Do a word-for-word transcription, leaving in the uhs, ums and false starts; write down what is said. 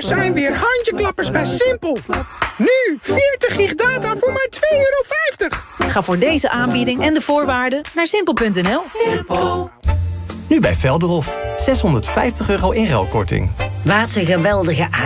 zijn weer handjeklappers bij Simpel. Nu veertig gig data voor maar twee euro vijftig. Ga voor deze aanbieding en de voorwaarden naar simpel punt n l. Simpel. Nu bij Velderhof. zeshonderdvijftig euro inruilkorting. Wat een geweldige